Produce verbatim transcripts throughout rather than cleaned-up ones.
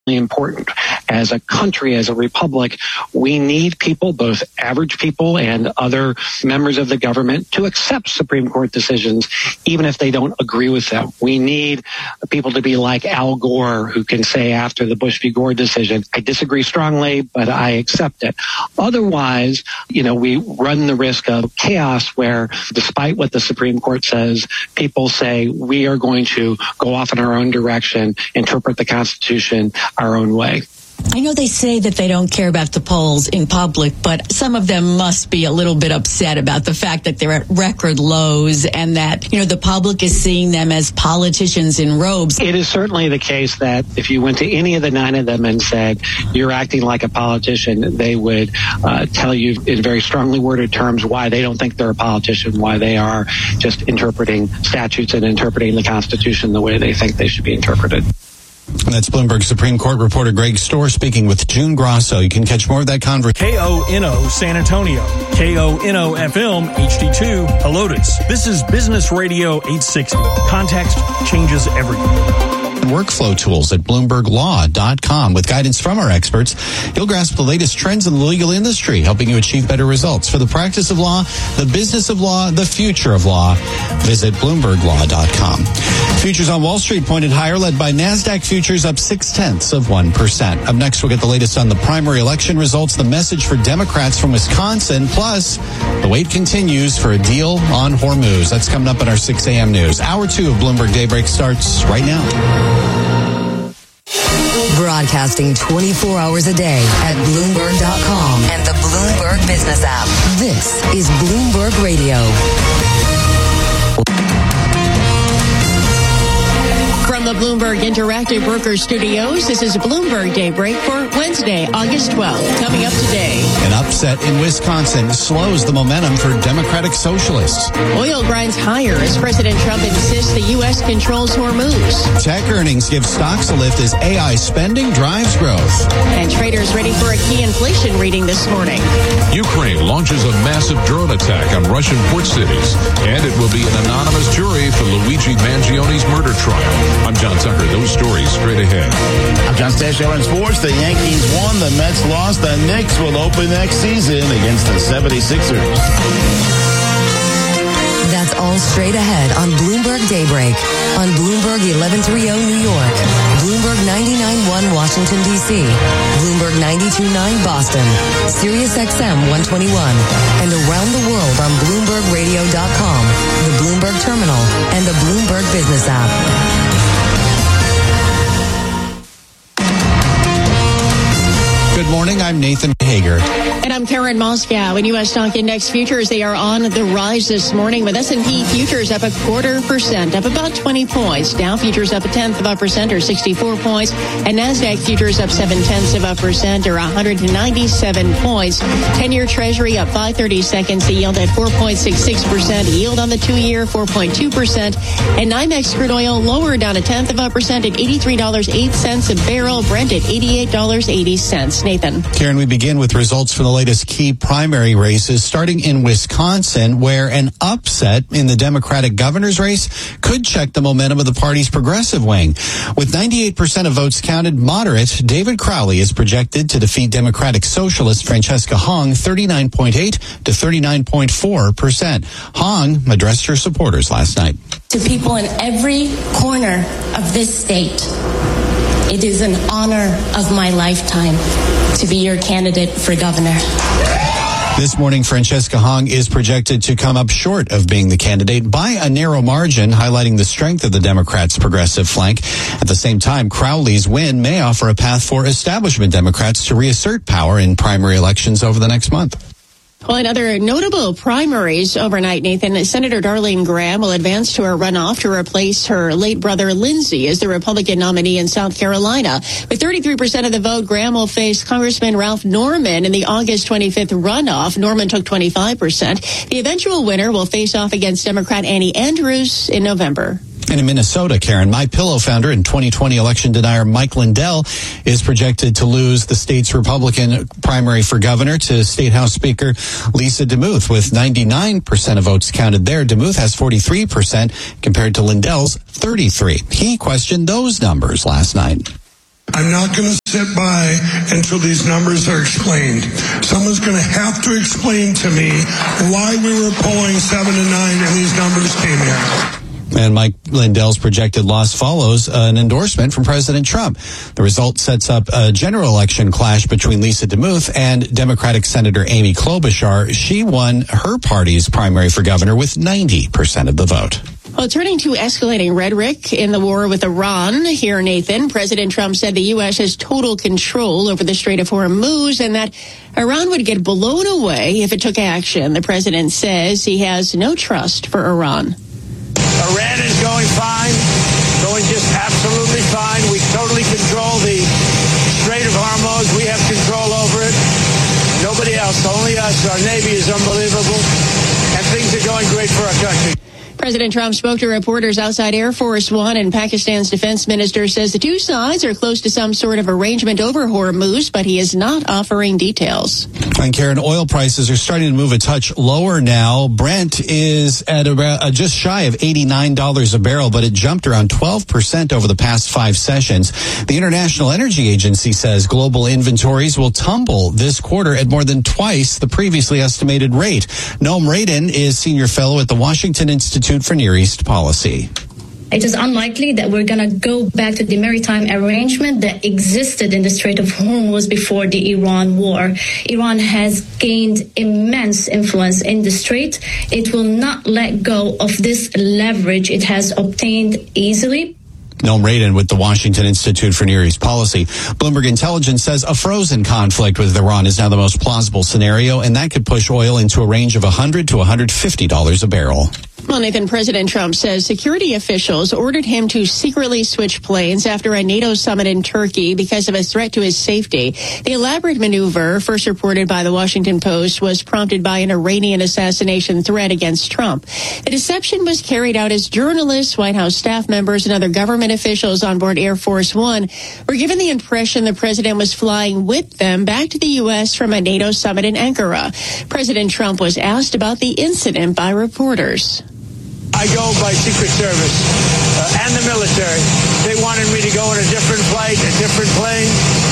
important. As a country, as a republic, we need people, both average people and other members of the government, to accept Supreme Court decisions, even if they don't agree with them. We need people to be like Al Gore, who can say after the Bush v. Gore decision, I disagree strongly, but I accept it. Otherwise, you know, we run the risk of chaos where, despite what the Supreme Court says, people say we are going to go off in our own direction, interpret the Constitution our own way. I know they say that they don't care about the polls in public, but some of them must be a little bit upset about the fact that they're at record lows and that, you know, the public is seeing them as politicians in robes. It is certainly the case that if you went to any of the nine of them and said, you're acting like a politician, they would uh, tell you in very strongly worded terms why they don't think they're a politician, why they are just interpreting statutes and interpreting the Constitution the way they think they should be interpreted. That's Bloomberg Supreme Court reporter Greg Storr speaking with June Grosso. You can catch more of that conversation. K O N O San Antonio, K O N O F M H D two Helotes. This is Business Radio eight sixty. Context changes everything. Workflow tools at Bloomberg Law dot com. With guidance from our experts, you'll grasp the latest trends in the legal industry, helping you achieve better results for the practice of law, the business of law, the future of law. Visit Bloomberg Law dot com. Futures on Wall Street pointed higher, led by NASDAQ futures up six-tenths of one percent. Up next, we'll get the latest on the primary election results, the message for Democrats from Wisconsin, plus the wait continues for a deal on Hormuz. That's coming up in our six a.m. news. Hour two of Bloomberg Daybreak starts right now. Broadcasting twenty-four hours a day at Bloomberg dot com and the Bloomberg Business app. This is Bloomberg Radio. From the Bloomberg Interactive Broker Studios, this is Bloomberg Daybreak for Wednesday, August twelfth. Coming up today. An upset in Wisconsin slows the momentum for Democratic Socialists. Oil grinds higher as President Trump insists the U S controls Hormuz. Tech earnings give stocks a lift as A I spending drives growth. And traders ready for a key inflation reading this morning. Ukraine launches a massive drone attack on Russian port cities. And it will be an anonymous jury for Luigi Mangioni's murder trial. I'm John Tucker. Those stories straight ahead. I'm John Stashow in sports. The Yankees won. The Mets lost. The Knicks will open next season against the seventy-sixers. That's all straight ahead on Bloomberg Daybreak. On Bloomberg eleven thirty New York. Bloomberg ninety-nine point one Washington, D C. Bloomberg ninety-two point nine Boston. Sirius X M one twenty-one. And around the world on Bloomberg Radio dot com, the Bloomberg Terminal, and the Bloomberg Business app. Good morning. I'm Nathan Hager. And I'm Karen Moscow. In U S stock index futures, they are on the rise this morning with S and P futures up a quarter percent, up about twenty points. Dow futures up a tenth of a percent, or sixty-four points. And NASDAQ futures up seven tenths of a percent, or one hundred ninety-seven points. ten-year Treasury up five thirty-seconds, the yield at four point six six percent. Yield on the two-year, four point two percent. And NYMEX crude oil lower, down a tenth of a percent at eighty-three dollars and eight cents a barrel. Brent at eighty-eight dollars and eighty cents. Nathan. Karen, we begin with results from the latest key primary races, starting in Wisconsin, where an upset in the Democratic governor's race could check the momentum of the party's progressive wing. With ninety-eight percent of votes counted, moderate David Crowley is projected to defeat Democratic Socialist Francesca Hong thirty-nine point eight to thirty-nine point four percent. Hong addressed her supporters last night. To people in every corner of this state, it is an honor of my lifetime to be your candidate for governor. This morning, Francesca Hong is projected to come up short of being the candidate by a narrow margin, highlighting the strength of the Democrats' progressive flank. At the same time, Crowley's win may offer a path for establishment Democrats to reassert power in primary elections over the next month. Well, in other notable primaries overnight, Nathan, Senator Darlene Graham will advance to a runoff to replace her late brother Lindsey as the Republican nominee in South Carolina. With thirty-three percent of the vote, Graham will face Congressman Ralph Norman in the August twenty-fifth runoff. Norman took twenty-five percent. The eventual winner will face off against Democrat Annie Andrews in November. And in Minnesota, Karen, MyPillow founder and twenty twenty election denier Mike Lindell is projected to lose the state's Republican primary for governor to State House Speaker Lisa DeMuth. With ninety-nine percent of votes counted there, DeMuth has forty-three percent compared to Lindell's thirty-three. He questioned those numbers last night. I'm not going to sit by until these numbers are explained. Someone's going to have to explain to me why we were polling seven to nine and these numbers came here. And Mike Lindell's projected loss follows an endorsement from President Trump. The result sets up a general election clash between Lisa DeMuth and Democratic Senator Amy Klobuchar. She won her party's primary for governor with ninety percent of the vote. Well, turning to escalating rhetoric in the war with Iran, here, Nathan, President Trump said the U S has total control over the Strait of Hormuz and that Iran would get blown away if it took action. The president says he has no trust for Iran. Iran is going fine, going just absolutely fine. We totally control the Strait of Hormuz. We have control over it. Nobody else, only us. Our Navy is unbelievable, and things are going great for our country. President Trump spoke to reporters outside Air Force One, and Pakistan's defense minister says the two sides are close to some sort of arrangement over Hormuz, but he is not offering details. And Karen, oil prices are starting to move a touch lower now. Brent is at about, uh, just shy of eighty-nine dollars a barrel, but it jumped around twelve percent over the past five sessions. The International Energy Agency says global inventories will tumble this quarter at more than twice the previously estimated rate. Noam Radin is senior fellow at the Washington Institute for Near East Policy. It is unlikely that we're going to go back to the maritime arrangement that existed in the Strait of Hormuz before the Iran war. Iran has gained immense influence in the strait. It will not let go of this leverage it has obtained easily. Noam Radin with the Washington Institute for Near East Policy. Bloomberg Intelligence says a frozen conflict with Iran is now the most plausible scenario, and that could push oil into a range of one hundred to one hundred fifty dollars a barrel. Well, Nathan, President Trump says security officials ordered him to secretly switch planes after a NATO summit in Turkey because of a threat to his safety. The elaborate maneuver, first reported by the Washington Post, was prompted by an Iranian assassination threat against Trump. The deception was carried out as journalists, White House staff members, and other government officials on board Air Force One were given the impression the president was flying with them back to the U S from a NATO summit in Ankara. President Trump was asked about the incident by reporters. I go by Secret Service uh, and the military. They wanted me to go in a different flight, a different plane,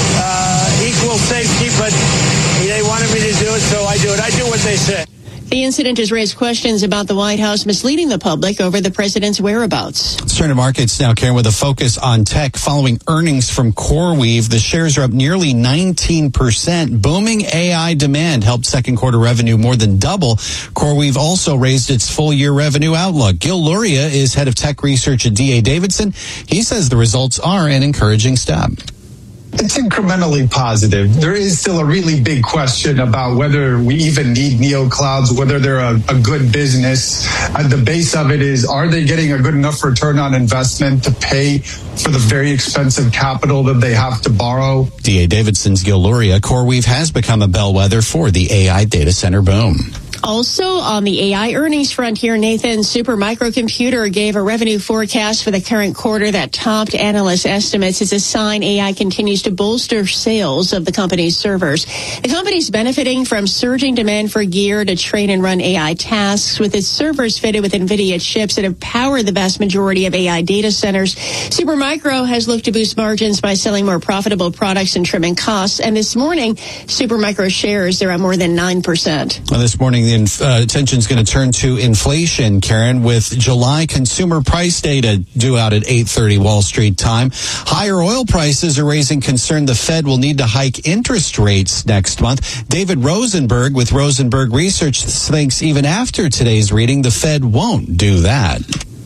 uh, equal safety, but they wanted me to do it, so I do it. I do what they say. The incident has raised questions about the White House misleading the public over the president's whereabouts. Let's turn to markets now, Karen, with a focus on tech. Following earnings from CoreWeave, the shares are up nearly nineteen percent. Booming A I demand helped second quarter revenue more than double. CoreWeave also raised its full-year revenue outlook. Gil Luria is head of tech research at D A Davidson. He says the results are an encouraging step. It's incrementally positive. There is still a really big question about whether we even need neoclouds, whether they're a, a good business. At the base of it is, are they getting a good enough return on investment to pay for the very expensive capital that they have to borrow? D A Davidson's Gil Luria. CoreWeave has become a bellwether for the A I data center boom. Also on the A I earnings front here, Nathan, Supermicro Computer gave a revenue forecast for the current quarter that topped analyst estimates as a sign A I continues to bolster sales of the company's servers. The company's benefiting from surging demand for gear to train and run A I tasks with its servers fitted with NVIDIA chips that have powered the vast majority of A I data centers. Supermicro has looked to boost margins by selling more profitable products and trimming costs. And this morning, Supermicro shares, they're at more than nine percent. Well, this morning, the uh, attention is going to turn to inflation, Karen, with July consumer price data due out at eight thirty Wall Street time. Higher oil prices are raising concern the Fed will need to hike interest rates next month. David Rosenberg with Rosenberg Research thinks even after today's reading, the Fed won't do that.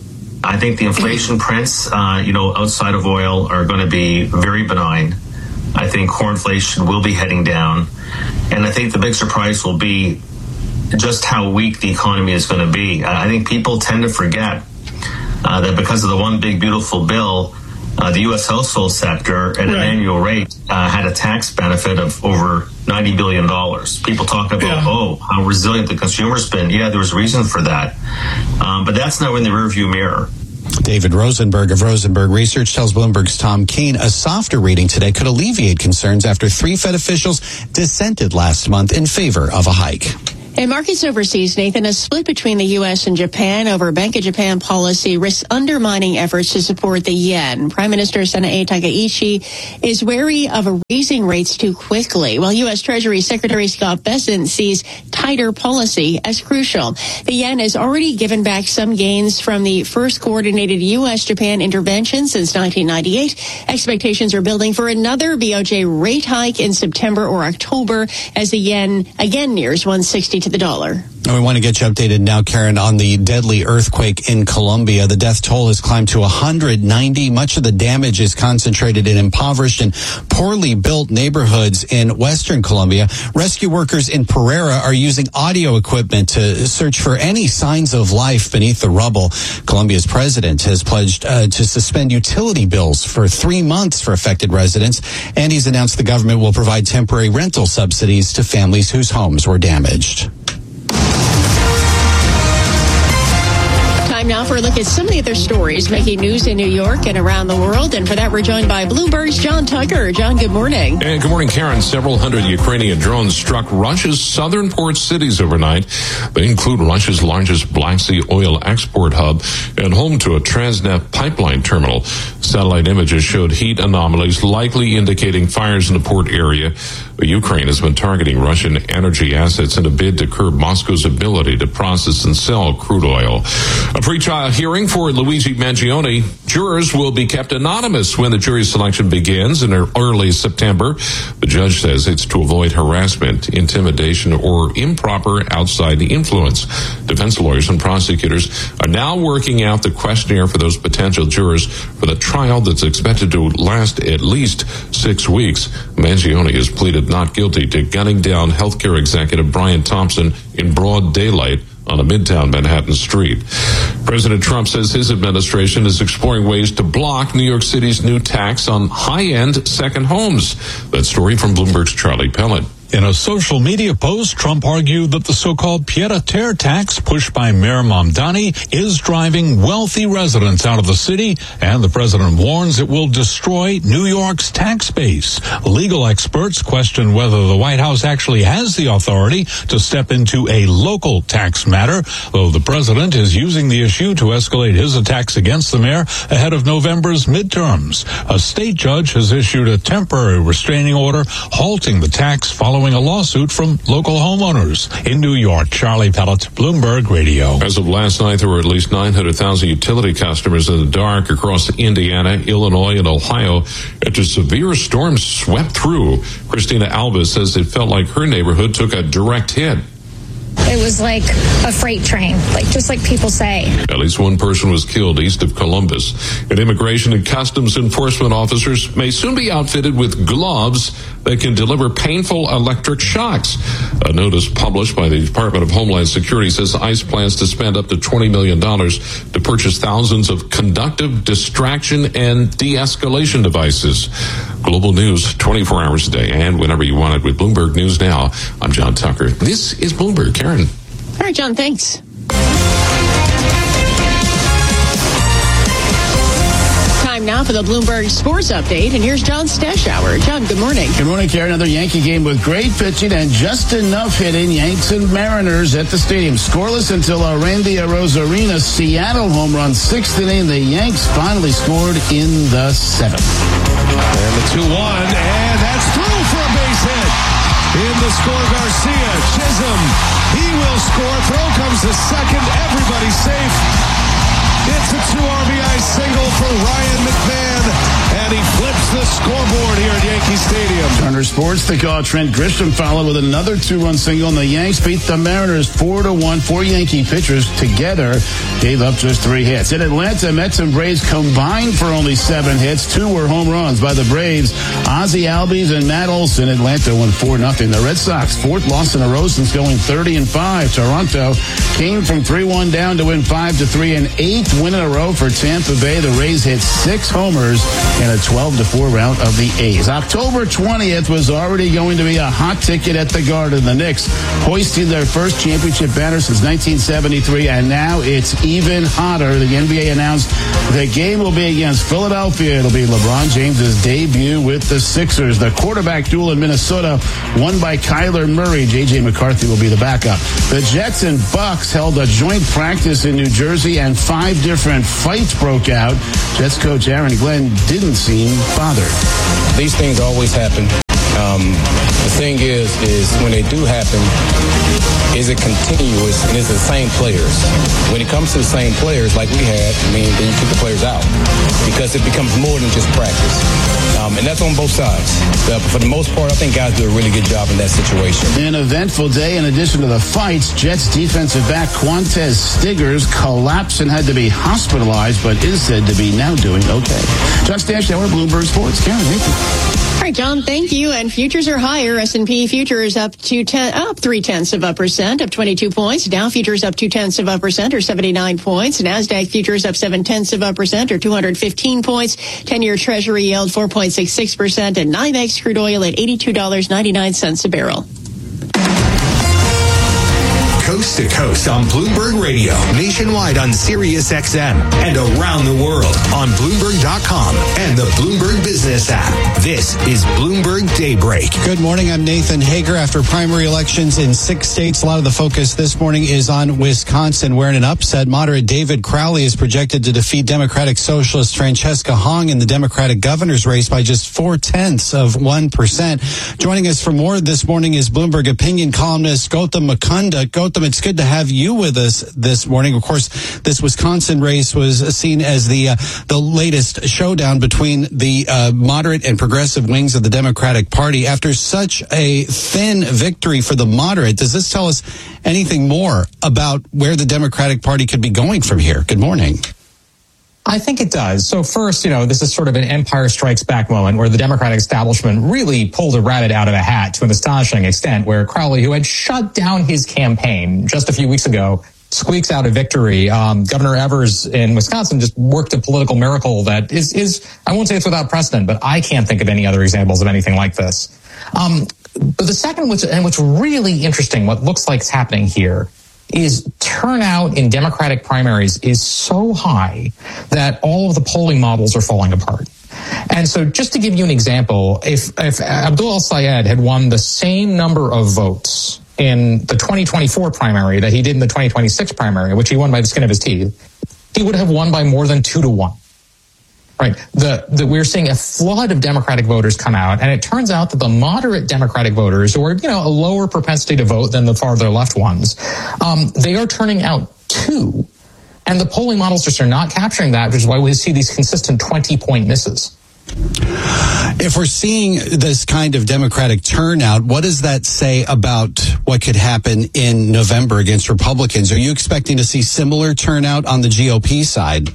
I think the inflation prints, uh, you know, outside of oil are going to be very benign. I think core inflation will be heading down. And I think the big surprise will be just how weak the economy is going to be. I think people tend to forget uh, that because of the one big beautiful bill, uh, the U S household sector at right. an annual rate uh, had a tax benefit of over ninety billion dollars. People talk about, yeah. oh, how resilient the consumer's been. Yeah, there was reason for that. Um, but that's now in the rearview mirror. David Rosenberg of Rosenberg Research tells Bloomberg's Tom Keene a softer reading today could alleviate concerns after three Fed officials dissented last month in favor of a hike. In markets overseas, Nathan, a split between the U S and Japan over Bank of Japan policy risks undermining efforts to support the yen. Prime Minister Sanae Takaichi is wary of raising rates too quickly, while U S Treasury Secretary Scott Bessent sees tighter policy as crucial. The yen has already given back some gains from the first coordinated U S Japan intervention since nineteen ninety-eight. Expectations are building for another B O J rate hike in September or October as the yen again nears one sixty to the dollar. And we want to get you updated now, Karen, on the deadly earthquake in Colombia. The death toll has climbed to one hundred ninety. Much of the damage is concentrated in impoverished and poorly built neighborhoods in western Colombia. Rescue workers in Pereira are using audio equipment to search for any signs of life beneath the rubble. Colombia's president has pledged uh, to suspend utility bills for three months for affected residents, and he's announced the government will provide temporary rental subsidies to families whose homes were damaged. Now for a look at some of the other stories making news in New York and around the world. And for that, we're joined by Bloomberg's John Tucker. John, good morning. And good morning, Karen. Several hundred Ukrainian drones struck Russia's southern port cities overnight. They include Russia's largest Black Sea oil export hub and home to a Transneft pipeline terminal. Satellite images showed heat anomalies likely indicating fires in the port area. Ukraine has been targeting Russian energy assets in a bid to curb Moscow's ability to process and sell crude oil. A pre-trial hearing for Luigi Mangione. Jurors will be kept anonymous when the jury selection begins in early September. The judge says it's to avoid harassment, intimidation, or improper outside influence. Defense lawyers and prosecutors are now working out the questionnaire for those potential jurors for the trial that's expected to last at least six weeks. Mangione has pleaded not guilty to gunning down healthcare executive Brian Thompson in broad daylight on a midtown Manhattan street. President Trump says his administration is exploring ways to block New York City's new tax on high-end second homes. That story from Bloomberg's Charlie Pellet. In a social media post, Trump argued that the so-called pied-à-terre tax pushed by Mayor Mamdani is driving wealthy residents out of the city, and the president warns it will destroy New York's tax base. Legal experts question whether the White House actually has the authority to step into a local tax matter, though the president is using the issue to escalate his attacks against the mayor ahead of November's midterms. A state judge has issued a temporary restraining order halting the tax following a lawsuit from local homeowners. In New York, Charlie Pellet, Bloomberg Radio. As of last night, there were at least nine hundred thousand utility customers in the dark across Indiana, Illinois, and Ohio after severe storms swept through. Christina Alba says it felt like her neighborhood took a direct hit. It was like a freight train, like just like people say. At least one person was killed east of Columbus. And immigration and customs enforcement officers may soon be outfitted with gloves that can deliver painful electric shocks. A notice published by the Department of Homeland Security says ICE plans to spend up to twenty million dollars to purchase thousands of conductive distraction and de-escalation devices. Global news twenty-four hours a day and whenever you want it with Bloomberg News Now. I'm John Tucker. This is Bloomberg. Karen. All right, John, thanks. Time now for the Bloomberg Sports Update, and here's John Stashower. John, good morning. Good morning, Karen. Another Yankee game with great pitching and just enough hitting. Yanks and Mariners at the stadium. Scoreless until our Randy Arozarena Seattle home run. Sixth inning, the Yanks finally scored in the seventh. And the two one, and that's through for a base hit. In the score, Garcia, Chisholm, he will score. Throw comes the second. Everybody's safe. It's a two R B I single for Ryan McMahon, and he flips the scoreboard here at Yankee Stadium. Turner Sports, the call. Trent Grisham followed with another two-run single, and the Yanks beat the Mariners four to one. Four Yankee pitchers together gave up just three hits. In Atlanta, Mets and Braves combined for only seven hits. Two were home runs by the Braves. Ozzie Albies and Matt Olson. Atlanta won four nothing. The Red Sox, fourth loss in a row since going thirty and five. Toronto came from three one down to win five to three, and eight eighth win in a row for Tampa Bay. The Rays hit six homers in a twelve to four rout of the A's. October twentieth was already going to be a hot ticket at the Garden. The Knicks hoisting their first championship banner since nineteen seventy-three, and now it's even hotter. The N B A announced the game will be against Philadelphia. It'll be LeBron James's debut with the Sixers. The quarterback duel in Minnesota won by Kyler Murray. J J McCarthy will be the backup. The Jets and Bucks held a joint practice in New Jersey, and five different fights broke out. Jets coach Aaron Glenn didn't seem bothered. These things always happen. Um, the thing is, is when they do happen, is it continuous and is it the same players? When it comes to the same players like we had, I mean, then you kick the players out because it becomes more than just practice. Um, and that's on both sides. But for the most part, I think guys do a really good job in that situation. An eventful day. In addition to the fights, Jets defensive back Quantez Stiggers collapsed and had to be hospitalized, but is said to be now doing okay. John Stanchauer, Bloomberg Sports. Karen, thank you. All right, John, thank you. And futures are higher. S and P futures up to ten, up three tenths of a percent, up twenty-two points. Dow futures up two tenths of a percent, or seventy-nine points. Nasdaq futures up seven tenths of a percent, or two hundred fifteen points. Ten-year Treasury yield four point six six percent, and NYMEX crude oil at eighty-two dollars and ninety-nine cents a barrel. Coast to coast on Bloomberg Radio, nationwide on Sirius X M, and around the world on Bloomberg dot com and the Bloomberg Business app. This is Bloomberg Daybreak. Good morning. I'm Nathan Hager. After primary elections in six states, a lot of the focus this morning is on Wisconsin, where in an upset, moderate David Crowley is projected to defeat Democratic Socialist Francesca Hong in the Democratic governor's race by just four tenths of one percent. Joining us for more this morning is Bloomberg opinion columnist Gautam Mukunda. Gautam, it's good to have you with us this morning. Of course, this Wisconsin race was seen as the uh, the latest showdown between the uh, moderate and progressive wings of the Democratic Party. After such a thin victory for the moderate, does this tell us anything more about where the Democratic Party could be going from here? Good morning. I think it does. So first, you know, this is sort of an Empire Strikes Back moment where the Democratic establishment really pulled a rabbit out of a hat to an astonishing extent, where Crowley, who had shut down his campaign just a few weeks ago, squeaks out a victory. Um, Governor Evers in Wisconsin just worked a political miracle that is, is, I won't say it's without precedent, but I can't think of any other examples of anything like this. Um, but the second, which, and what's really interesting, what looks like is happening here, is turnout in Democratic primaries is so high that all of the polling models are falling apart. And so just to give you an example, if, if Abdul El-Sayed had won the same number of votes in the twenty twenty-four primary that he did in the twenty twenty-six primary, which he won by the skin of his teeth, he would have won by more than two to one. Right. The, the, we're seeing a flood of Democratic voters come out, and it turns out that the moderate Democratic voters, who are, you know, a lower propensity to vote than the farther left ones, um, they are turning out too. And the polling models just are not capturing that, which is why we see these consistent twenty-point misses. If we're seeing this kind of Democratic turnout, what does that say about what could happen in November against Republicans? Are you expecting to see similar turnout on the G O P side?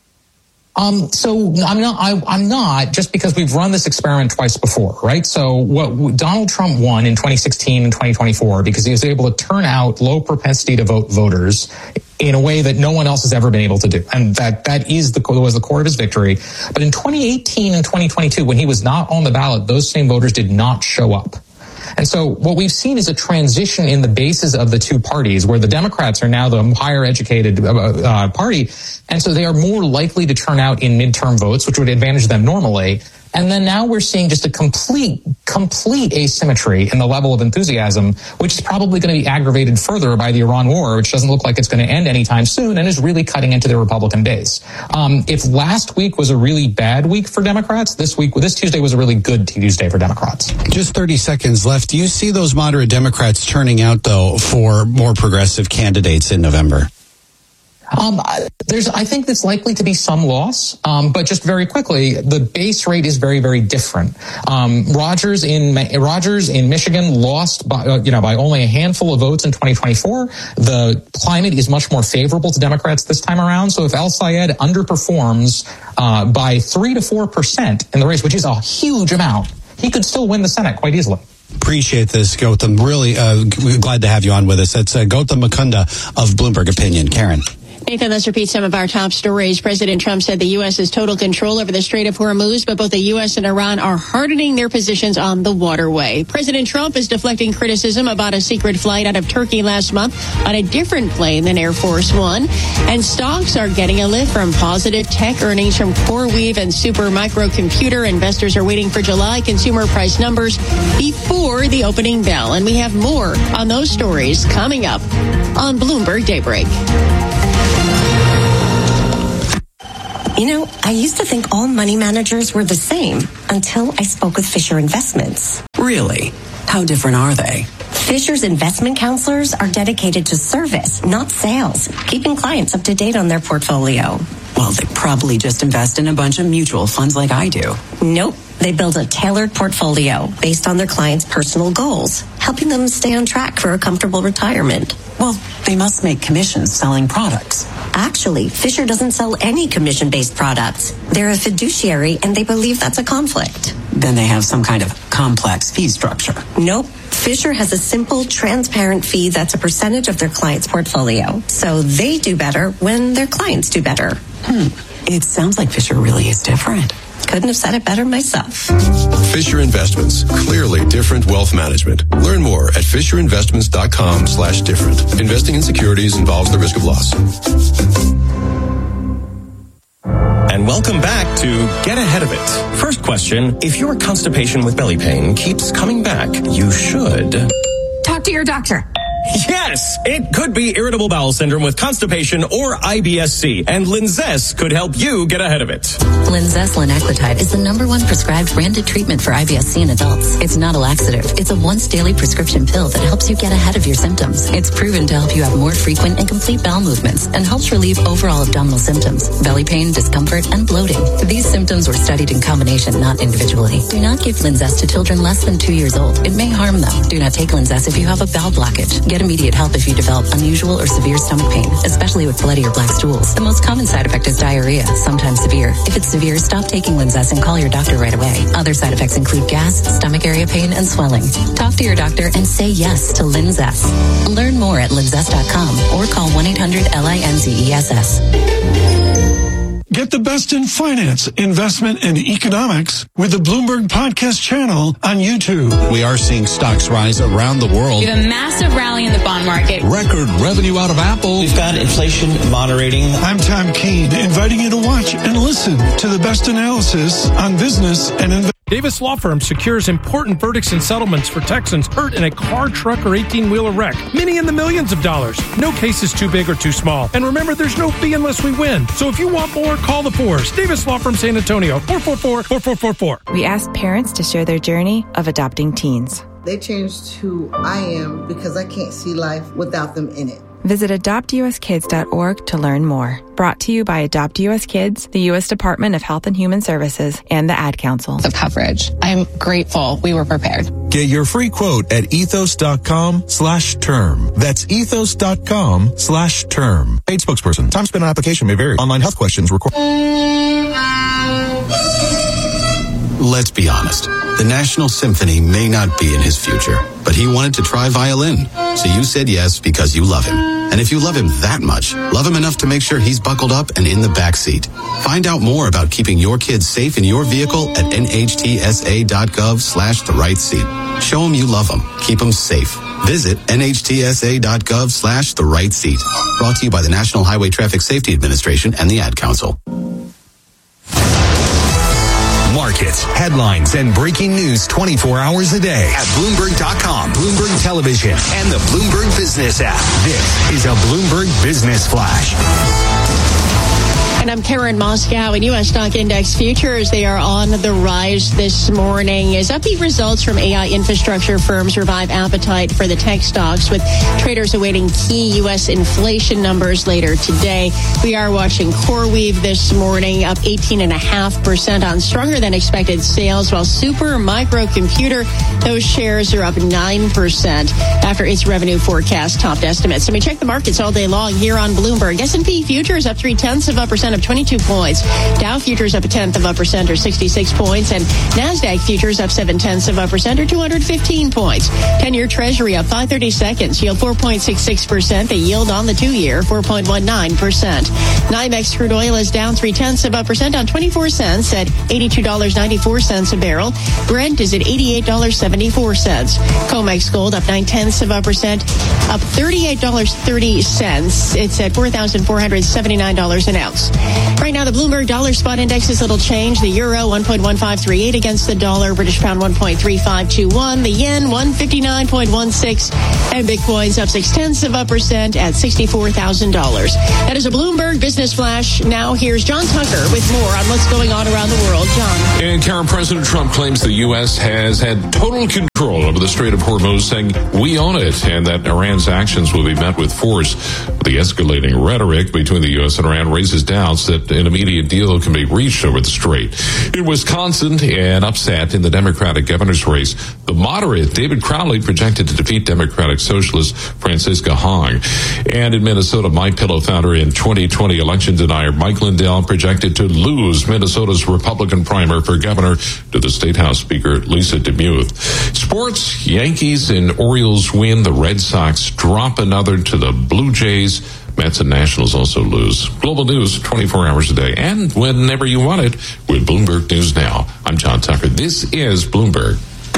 Um, so I'm not, I, I'm not, just because we've run this experiment twice before, right? So what Donald Trump won in twenty sixteen and twenty twenty-four because he was able to turn out low propensity to vote voters in a way that no one else has ever been able to do. And that, that is the, was the core of his victory. But in twenty eighteen and twenty twenty-two, when he was not on the ballot, those same voters did not show up. And so what we've seen is a transition in the bases of the two parties, where the Democrats are now the higher educated uh, party. And so they are more likely to turn out in midterm votes, which would advantage them normally. And then now we're seeing just a complete, complete asymmetry in the level of enthusiasm, which is probably going to be aggravated further by the Iran war, which doesn't look like it's going to end anytime soon and is really cutting into the Republican base. Um, if last week was a really bad week for Democrats, this week, this Tuesday was a really good Tuesday for Democrats. Just thirty seconds left. Do you see those moderate Democrats turning out, though, for more progressive candidates in November? Um, there's, I think there's likely to be some loss, um, but just very quickly, the base rate is very, very different. Um, Rogers in Rogers in Michigan lost by, uh, you know, by only a handful of votes in twenty twenty-four. The climate is much more favorable to Democrats this time around. So if El-Sayed underperforms uh, by three to four percent in the race, which is a huge amount, he could still win the Senate quite easily. Appreciate this, Gautam. Really uh, glad to have you on with us. That's uh, Gautam Mukunda of Bloomberg Opinion. Karen. Nathan, let's repeat some of our top stories. President Trump said the U S has total control over the Strait of Hormuz, but both the U S and Iran are hardening their positions on the waterway. President Trump is deflecting criticism about a secret flight out of Turkey last month on a different plane than Air Force One. And stocks are getting a lift from positive tech earnings from CoreWeave and Super Microcomputer. Investors are waiting for July consumer price numbers before the opening bell. And we have more on those stories coming up on Bloomberg Daybreak. You know, I used to think all money managers were the same until I spoke with Fisher Investments. Really? How different are they? Fisher's investment counselors are dedicated to service, not sales, keeping clients up to date on their portfolio. Well, they probably just invest in a bunch of mutual funds like I do. Nope. They build a tailored portfolio based on their clients' personal goals, helping them stay on track for a comfortable retirement. Well, they must make commissions selling products. Actually, Fisher doesn't sell any commission-based products. They're a fiduciary, and they believe that's a conflict. Then they have some kind of complex fee structure. Nope. Fisher has a simple, transparent fee that's a percentage of their client's portfolio. So they do better when their clients do better. Hmm. It sounds like Fisher really is different. Couldn't have said it better myself. Fisher Investments. Clearly different wealth management. Learn more at fisherinvestments.com slash different. Investing in securities involves the risk of loss. And welcome back to Get Ahead of It. First question, if your constipation with belly pain keeps coming back, you should talk to your doctor. Yes, it could be irritable bowel syndrome with constipation or I B S C, and Linzess could help you get ahead of it. Linzess linaclotide is the number one prescribed branded treatment for I B S C in adults. It's not a laxative. It's a once daily prescription pill that helps you get ahead of your symptoms. It's proven to help you have more frequent and complete bowel movements and helps relieve overall abdominal symptoms, belly pain, discomfort, and bloating. These symptoms were studied in combination, not individually. Do not give Linzess to children less than two years old. It may harm them. Do not take Linzess if you have a bowel blockage. Get immediate help if you develop unusual or severe stomach pain, especially with bloody or black stools. The most common side effect is diarrhea, sometimes severe. If it's severe, stop taking Linzess and call your doctor right away. Other side effects include gas, stomach area pain, and swelling. Talk to your doctor and say yes to Linzess. Learn more at linzess dot com or call one eight hundred L I N Z E S S. Get the best in finance, investment, and economics with the Bloomberg Podcast channel on YouTube. We are seeing stocks rise around the world. We have a massive rally in the bond market. Record revenue out of Apple. We've got inflation moderating. I'm Tom Keene, inviting you to watch and listen to the best analysis on business and investment. Davis Law Firm secures important verdicts and settlements for Texans hurt in a car, truck, or eighteen-wheeler wreck. Many in the millions of dollars. No case is too big or too small. And remember, there's no fee unless we win. So if you want more, call the fours. Davis Law Firm San Antonio, four four four, four four four four. We asked parents to share their journey of adopting teens. They changed who I am because I can't see life without them in it. Visit adopt u s kids dot org to learn more. Brought to you by Adopt U S Kids, the U S Department of Health and Human Services, and the Ad Council. Of coverage. I'm grateful we were prepared. Get your free quote at ethos dot com slash term. That's ethos dot com slash term. Paid spokesperson. Time spent on application may vary. Online health questions required. Let's be honest. The National Symphony may not be in his future, but he wanted to try violin. So you said yes because you love him. And if you love him that much, love him enough to make sure he's buckled up and in the back seat. Find out more about keeping your kids safe in your vehicle at N H T S A dot gov slash the right seat. Show him you love him. Keep him safe. Visit N H T S A dot gov slash the right seat. Brought to you by the National Highway Traffic Safety Administration and the Ad Council. Markets, headlines, and breaking news twenty-four hours a day at Bloomberg dot com, Bloomberg Television, and the Bloomberg Business app. This is a Bloomberg Business Flash. And I'm Karen Moscow. In U S stock index futures, they are on the rise this morning as upbeat results from A I infrastructure firms revive appetite for the tech stocks, with traders awaiting key U S inflation numbers later today. We are watching CoreWeave this morning, up eighteen point five percent on stronger than expected sales, while Super Microcomputer, those shares are up nine percent after its revenue forecast topped estimates. And we check the markets all day long here on Bloomberg. S and P futures up three tenths of a percent percent, up twenty-two points. Dow futures up a tenth of a percent, or sixty-six points. And NASDAQ futures up seven tenths of a percent, or two hundred fifteen points. ten-year Treasury up five thirty-seconds, yield four point six six percent. The yield on the two-year, four point one nine percent. NYMEX crude oil is down three tenths of a percent on twenty-four cents at eighty-two dollars and ninety-four cents a barrel. Brent is at eighty-eight dollars and seventy-four cents. COMEX gold up nine tenths of a percent, up thirty-eight dollars and thirty cents. It's at four thousand four hundred seventy-nine dollars an ounce. Right now, the Bloomberg Dollar Spot Index is little change. The euro, one point one five three eight against the dollar. British pound, one point three five two one. The yen, one fifty-nine point one six. And Bitcoin's up six tenths of a percent at sixty-four thousand dollars. That is a Bloomberg Business Flash. Now here's John Tucker with more on what's going on around the world. John. And Karen, President Trump claims the U S has had total control over the Strait of Hormuz, saying we own it, and that Iran's actions will be met with force. The escalating rhetoric between the U S and Iran raises doubts that an immediate deal can be reached over the strait. In Wisconsin, an upset in the Democratic governor's race, the moderate David Crowley projected to defeat Democratic Socialist Francisca Hong. And in Minnesota, MyPillow founder and twenty twenty election denier Mike Lindell projected to lose Minnesota's Republican primary for governor to the State House Speaker Lisa DeMuth. Sports, Yankees and Orioles win. The Red Sox drop another to the Blue Jays. Mets and Nationals also lose. Global news twenty-four hours a day and whenever you want it with Bloomberg News Now. I'm John Tucker. This is Bloomberg.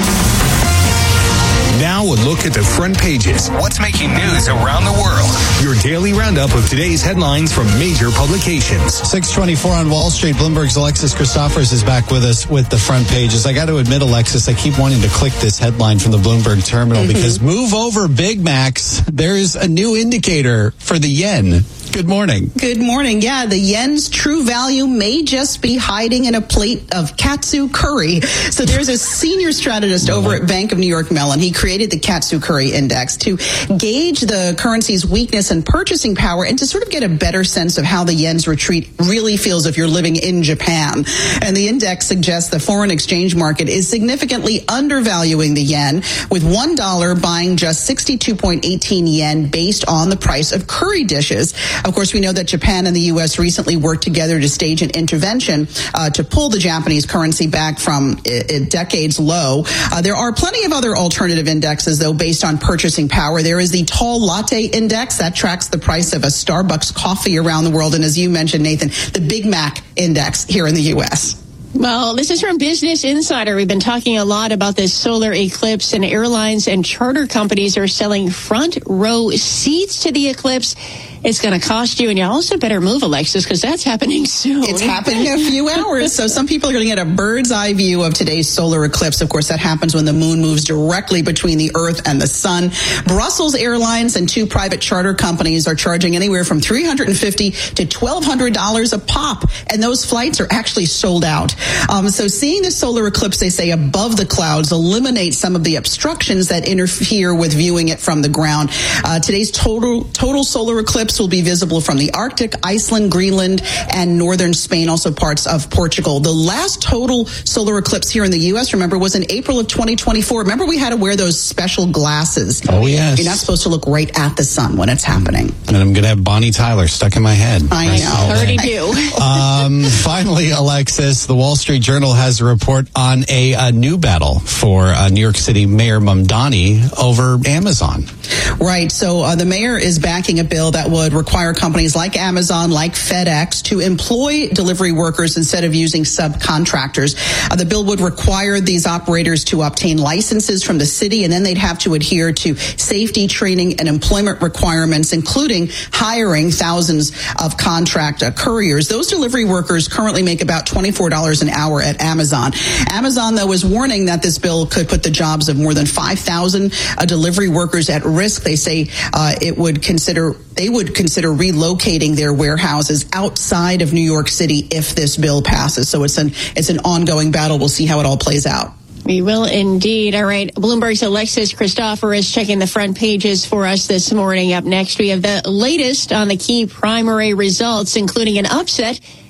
Now a look at the front pages. What's making news around the world? Your daily roundup of today's headlines from major publications. six twenty-four on Wall Street. Bloomberg's Alexis Christophers is back with us with the front pages. I got to admit, Alexis, I keep wanting to click this headline from the Bloomberg terminal mm-hmm. because move over Big Macs. There's a new indicator for the yen. Good morning. Good morning. Yeah, the yen's true value may just be hiding in a plate of katsu curry. So there's a senior strategist over at Bank of New York Mellon. He created the Katsu Curry Index to gauge the currency's weakness and purchasing power and to sort of get a better sense of how the yen's retreat really feels if you're living in Japan. And the index suggests the foreign exchange market is significantly undervaluing the yen, with one dollar buying just sixty-two point one eight yen based on the price of curry dishes. Of course, we know that Japan and the U S recently worked together to stage an intervention uh, to pull the Japanese currency back from a, a decades low. Uh, there are plenty of other alternative indexes, though, based on purchasing power. There is the Tall Latte Index that tracks the price of a Starbucks coffee around the world. And as you mentioned, Nathan, the Big Mac Index here in the U S. Well, this is from Business Insider. We've been talking a lot about this solar eclipse, and airlines and charter companies are selling front row seats to the eclipse. It's going to cost you, and you also better move, Alexis, because that's happening soon. It's happening in a few hours. So some people are going to get a bird's eye view of today's solar eclipse. Of course, that happens when the moon moves directly between the Earth and the sun. Brussels Airlines and two private charter companies are charging anywhere from three hundred fifty dollars to twelve hundred dollars a pop, and those flights are actually sold out. Um, so seeing the solar eclipse, they say, above the clouds eliminates some of the obstructions that interfere with viewing it from the ground. Uh, today's total total solar eclipse will be visible from the Arctic, Iceland, Greenland, and northern Spain, also parts of Portugal. The last total solar eclipse here in the U S, remember, was in April of twenty twenty-four. Remember, we had to wear those special glasses. Oh, yes. You're not supposed to look right at the sun when it's happening. And I'm going to have Bonnie Tyler stuck in my head. I know. I already do. um, finally, Alexis, the Wall Street Journal has a report on a, a new battle for uh, New York City Mayor Mamdani over Amazon. Right. So uh, the mayor is backing a bill that would require companies like Amazon, like FedEx, to employ delivery workers instead of using subcontractors. Uh, the bill would require these operators to obtain licenses from the city, and then they'd have to adhere to safety training and employment requirements, including hiring thousands of contract uh, couriers. Those delivery workers currently make about twenty-four dollars an hour at Amazon. Amazon, though, is warning that this bill could put the jobs of more than five thousand uh, delivery workers at risk. They say uh, it would consider they would consider relocating their warehouses outside of New York City if this bill passes. So it's an it's an ongoing battle. We'll see how it all plays out. We will indeed. All right. Bloomberg's Alexis Christophers is checking the front pages for us this morning. Up next, we have the latest on the key primary results, including an upset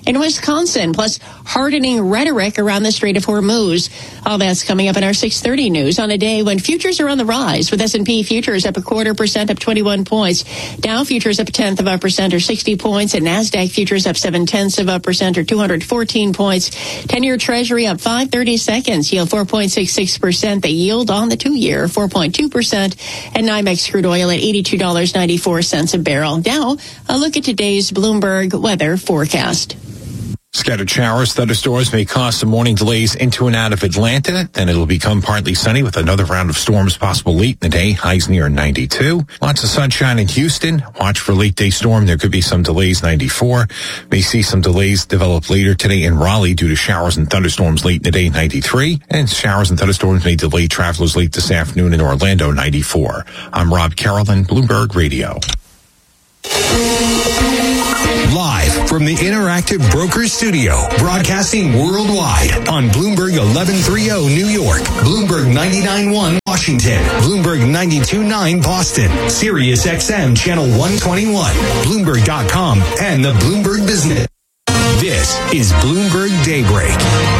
in Wisconsin, plus hardening rhetoric around the Strait of Hormuz. All that's coming up in our six thirty news on a day when futures are on the rise, with S and P futures up a quarter percent, up twenty-one points. Dow futures up a tenth of a percent, or sixty points, and NASDAQ futures up seven tenths of a percent, or two hundred fourteen points. ten-year Treasury up five thirty seconds, yield four point six six percent. The yield on the two-year, four point two percent. And NYMEX crude oil at eighty-two dollars and ninety-four cents a barrel. Now, a look at today's Bloomberg weather forecast. Scattered showers, thunderstorms may cause some morning delays into and out of Atlanta. Then it'll become partly sunny with another round of storms possible late in the day. Highs near ninety-two. Lots of sunshine in Houston. Watch for late day storm. There could be some delays, ninety-four. May see some delays develop later today in Raleigh due to showers and thunderstorms late in the day, ninety-three. And showers and thunderstorms may delay travelers late this afternoon in Orlando, ninety-four. I'm Rob Carolyn, Bloomberg Radio. Live from the Interactive Brokers Studio, broadcasting worldwide on Bloomberg eleven thirty New York, Bloomberg ninety-nine point one Washington, Bloomberg ninety-two point nine Boston, Sirius X M Channel one twenty-one, Bloomberg dot com, and the Bloomberg Business. This is Bloomberg Daybreak.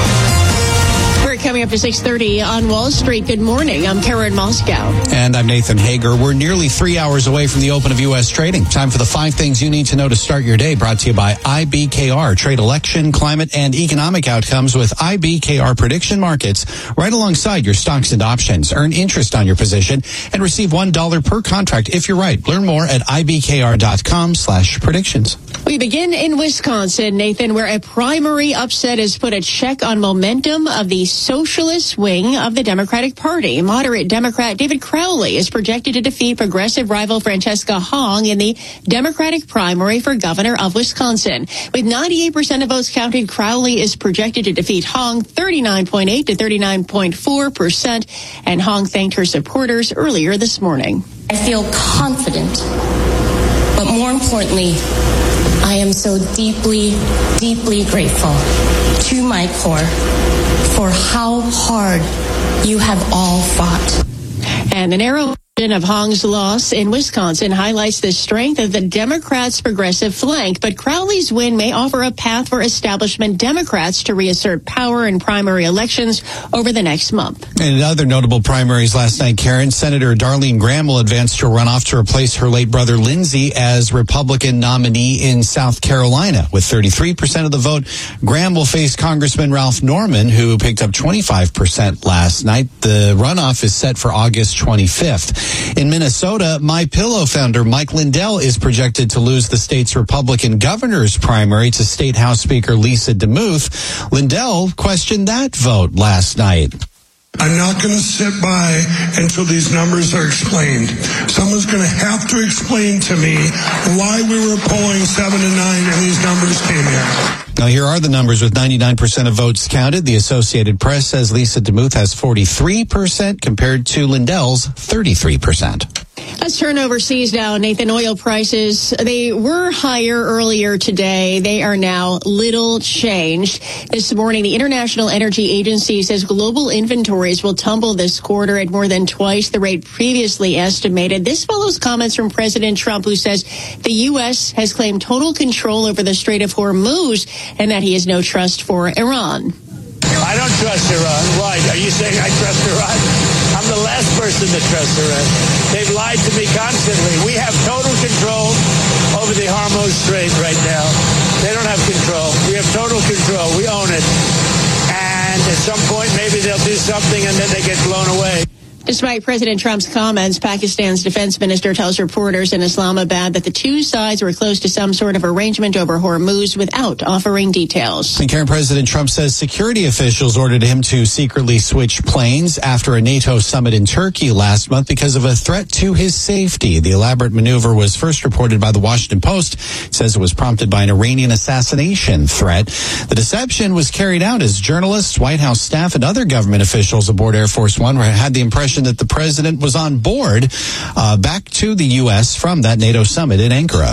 We're coming up to six thirty on Wall Street. Good morning. I'm Karen Moscow. And I'm Nathan Hager. We're nearly three hours away from the open of U S trading. Time for the five things you need to know to start your day. Brought to you by I B K R. Trade election, climate, and economic outcomes with I B K R prediction markets right alongside your stocks and options. Earn interest on your position and receive one dollar per contract if you're right. Learn more at ibkr.com slash predictions. We begin in Wisconsin, Nathan, where a primary upset has put a check on momentum of the socialist wing of the Democratic Party. Moderate Democrat David Crowley is projected to defeat progressive rival Francesca Hong in the Democratic primary for governor of Wisconsin. With ninety-eight percent of votes counted, Crowley is projected to defeat Hong thirty-nine point eight to thirty-nine point four percent, and Hong thanked her supporters earlier this morning. I feel confident, but more importantly, I am so deeply, deeply grateful to my core for how hard you have all fought. And the narrow of Hong's loss in Wisconsin highlights the strength of the Democrats' progressive flank, but Crowley's win may offer a path for establishment Democrats to reassert power in primary elections over the next month. And in other notable primaries last night, Karen, Senator Darlene Graham will advance to a runoff to replace her late brother Lindsey as Republican nominee in South Carolina. With thirty-three percent of the vote, Graham will face Congressman Ralph Norman, who picked up twenty-five percent last night. The runoff is set for August twenty-fifth. In Minnesota, MyPillow founder Mike Lindell is projected to lose the state's Republican governor's primary to State House Speaker Lisa DeMuth. Lindell questioned that vote last night. I'm not going to sit by until these numbers are explained. Someone's going to have to explain to me why we were polling seven to nine and these numbers came in. Now, here are the numbers with ninety-nine percent of votes counted. The Associated Press says Lisa DeMuth has forty-three percent compared to Lindell's thirty-three percent. Let's turn overseas now. Nathan, oil prices, they were higher earlier today. They are now little changed. This morning, the International Energy Agency says global inventories will tumble this quarter at more than twice the rate previously estimated. This follows comments from President Trump, who says the U S has claimed total control over the Strait of Hormuz and that he has no trust for Iran. I don't trust Iran. Why? Are you saying I trust Iran? I'm the last person to trust Iran. They've lied to me constantly. We have total control over the Hormuz Strait right now. They don't have control. We have total control. We own it. And at some point, maybe they'll do something and then they get blown away. Despite President Trump's comments, Pakistan's defense minister tells reporters in Islamabad that the two sides were close to some sort of arrangement over Hormuz without offering details. And Karen, President Trump says security officials ordered him to secretly switch planes after a NATO summit in Turkey last month because of a threat to his safety. The elaborate maneuver was first reported by the Washington Post. It says it was prompted by an Iranian assassination threat. The deception was carried out as journalists, White House staff, and other government officials aboard Air Force One had the impression that the president was on board uh, back to the U S from that NATO summit in Ankara.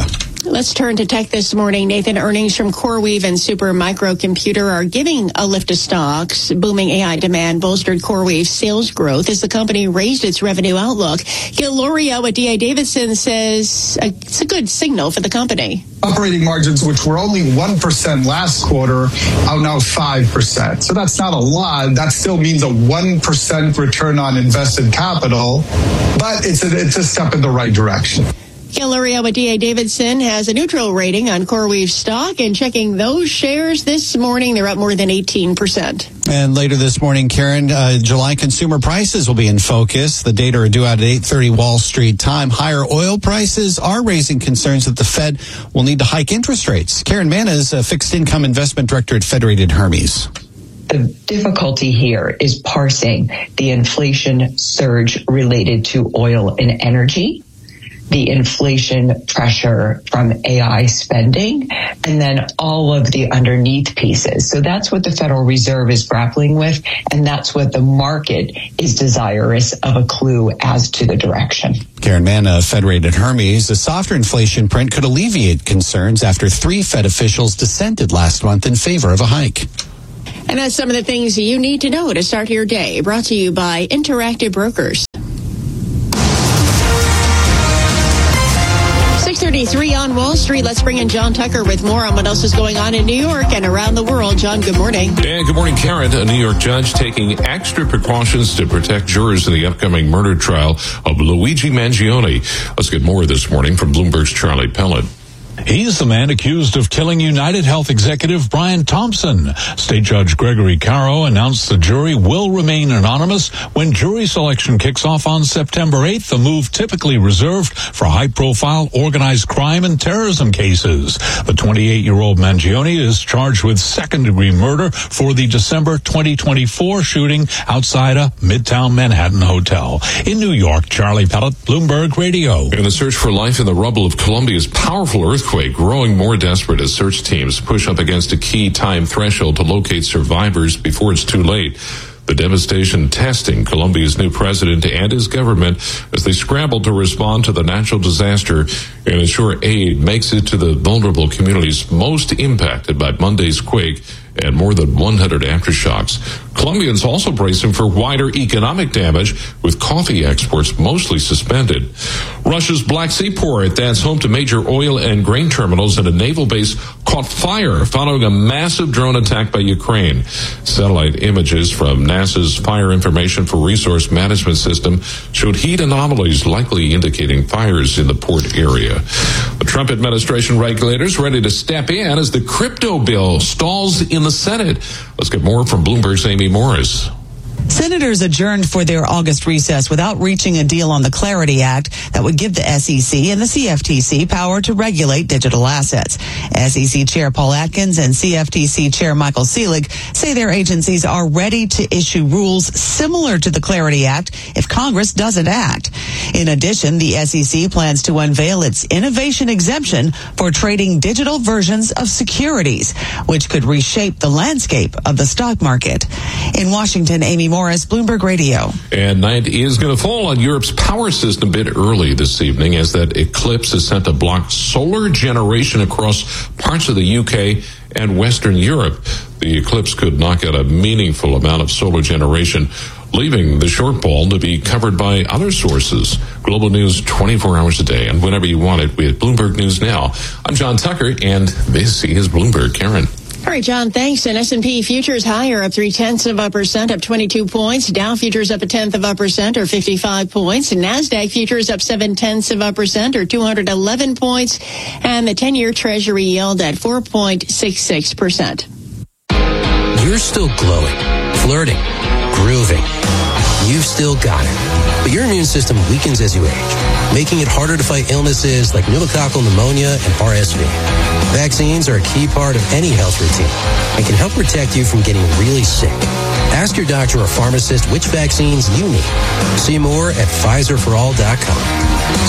Let's turn to tech this morning. Nathan, earnings from CoreWeave and Supermicro Computer are giving a lift to stocks. Booming A I demand bolstered CoreWeave's sales growth as the company raised its revenue outlook. Gil Lorio at D A Davidson says it's a good signal for the company. Operating margins, which were only one percent last quarter, are now five percent. So that's not a lot. That still means a one percent return on invested capital, but it's a, it's a step in the right direction. Gil Lorio at D A Davidson has a neutral rating on CoreWeave stock, and checking those shares this morning, they're up more than eighteen percent. And later this morning, Karen, uh, July consumer prices will be in focus. The data are due out at eight thirty Wall Street time. Higher oil prices are raising concerns that the Fed will need to hike interest rates. Karen Manna is a fixed income investment director at Federated Hermes. The difficulty here is parsing the inflation surge related to oil and energy, the inflation pressure from A I spending, and then all of the underneath pieces. So that's what the Federal Reserve is grappling with, and that's what the market is desirous of a clue as to the direction. Karen Manna, Federated Hermes. A softer inflation print could alleviate concerns after three Fed officials dissented last month in favor of a hike. And that's some of the things you need to know to start your day. Brought to you by Interactive Brokers. six thirty-three on Wall Street. Let's bring in John Tucker with more on what else is going on in New York and around the world. John, good morning. And good morning, Karen. A New York judge taking extra precautions to protect jurors in the upcoming murder trial of Luigi Mangione. Let's get more this morning from Bloomberg's Charlie Pellet. He's the man accused of killing United Health executive Brian Thompson. State Judge Gregory Caro announced the jury will remain anonymous when jury selection kicks off on September eighth, a move typically reserved for high-profile organized crime and terrorism cases. The twenty-eight-year-old Mangione is charged with second-degree murder for the December twenty twenty-four shooting outside a Midtown Manhattan hotel. In New York, Charlie Pellet, Bloomberg Radio. In the search for life in the rubble of Colombia's powerful earthquake, growing more desperate as search teams push up against a key time threshold to locate survivors before it's too late. The devastation testing Colombia's new president and his government as they scramble to respond to the natural disaster and ensure aid makes it to the vulnerable communities most impacted by Monday's quake and more than one hundred aftershocks. Colombians also bracing for wider economic damage, with coffee exports mostly suspended. Russia's Black Sea port, that's home to major oil and grain terminals and a naval base, caught fire following a massive drone attack by Ukraine. Satellite images from NASA's Fire Information for Resource Management System showed heat anomalies likely indicating fires in the port area. The Trump administration regulators ready to step in as the crypto bill stalls in the Senate. Let's get more from Bloomberg's Amy Morris. Senators adjourned for their August recess without reaching a deal on the Clarity Act that would give the S E C and the C F T C power to regulate digital assets. S E C Chair Paul Atkins and C F T C Chair Michael Selig say their agencies are ready to issue rules similar to the Clarity Act if Congress doesn't act. In addition, the S E C plans to unveil its innovation exemption for trading digital versions of securities, which could reshape the landscape of the stock market. In Washington, Amy Morris, Bloomberg Radio. And night is going to fall on Europe's power system a bit early this evening as that eclipse is set to block solar generation across parts of the U K and Western Europe. The eclipse could knock out a meaningful amount of solar generation, leaving the shortfall to be covered by other sources. Global news twenty-four hours a day and whenever you want it. We at Bloomberg News Now. I'm John Tucker, and this is Bloomberg. Karen. All right, John, thanks. And S and P futures higher, up three-tenths of a percent, up twenty-two points. Dow futures up a tenth of a percent, or fifty-five points. And NASDAQ futures up seven-tenths of a percent, or two hundred eleven points. And the ten-year Treasury yield at four point six six percent. You're still glowing, flirting, grooving. You've still got it. But your immune system weakens as you age, making it harder to fight illnesses like pneumococcal pneumonia and R S V. Vaccines are a key part of any health routine and can help protect you from getting really sick. Ask your doctor or pharmacist which vaccines you need. See more at Pfizer for all dot com.